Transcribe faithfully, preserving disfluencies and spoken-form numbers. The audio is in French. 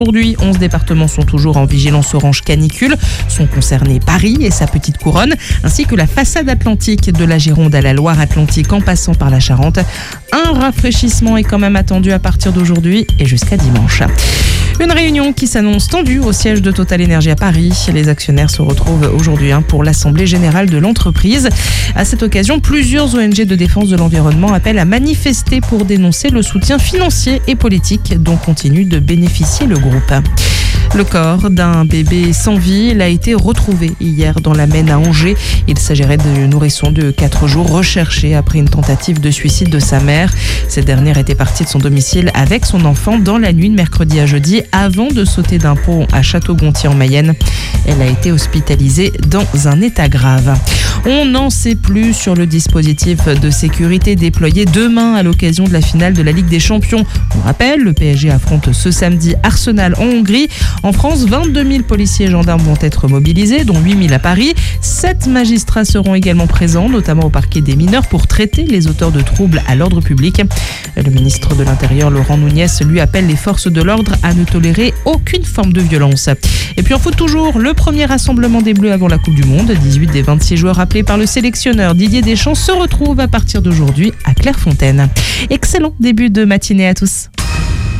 Aujourd'hui, onze départements sont toujours en vigilance orange canicule. Sont concernés Paris et sa petite couronne, ainsi que la façade atlantique de la Gironde à la Loire-Atlantique en passant par la Charente. Un rafraîchissement est quand même attendu à partir d'aujourd'hui et jusqu'à dimanche. Une réunion qui s'annonce tendue au siège de Total Énergie à Paris. Les actionnaires se retrouvent aujourd'hui pour l'Assemblée générale de l'entreprise. À cette occasion, plusieurs O N G de défense de l'environnement appellent à manifester pour dénoncer le soutien financier et politique dont continue de bénéficier le groupe. Le corps d'un bébé sans vie a été retrouvé hier dans la Maine à Angers. Il s'agirait de nourrisson de quatre jours recherché après une tentative de suicide de sa mère. Cette dernière était partie de son domicile avec son enfant dans la nuit de mercredi à jeudi avant de sauter d'un pont à Château-Gontier en Mayenne. Elle a été hospitalisée dans un état grave. On n'en sait plus sur le dispositif de sécurité déployé demain à l'occasion de la finale de la Ligue des Champions. On rappelle, le P S G affronte ce samedi Arsenal en Hongrie. En France, vingt-deux mille policiers et gendarmes vont être mobilisés, dont huit mille à Paris. Sept magistrats seront également présents, notamment au parquet des mineurs, pour traiter les auteurs de troubles à l'ordre public. Le ministre de l'Intérieur, Laurent Nunez, lui appelle les forces de l'ordre à ne tolérer aucune forme de violence. Et puis en foot toujours, le premier rassemblement des Bleus avant la Coupe du Monde. dix-huit des vingt-six joueurs appelés par le sélectionneur Didier Deschamps se retrouvent à partir d'aujourd'hui à Clairefontaine. Excellent début de matinée à tous.